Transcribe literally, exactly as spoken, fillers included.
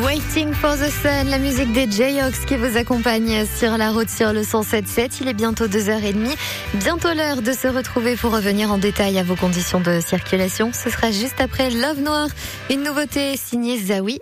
Waiting for the Sun, la musique des J-Ox qui vous accompagne sur la route sur le cent sept sept. Il est bientôt deux heures trente. Bientôt l'heure de se retrouver pour revenir en détail à vos conditions de circulation. Ce sera juste après Love Noir, une nouveauté signée Zawi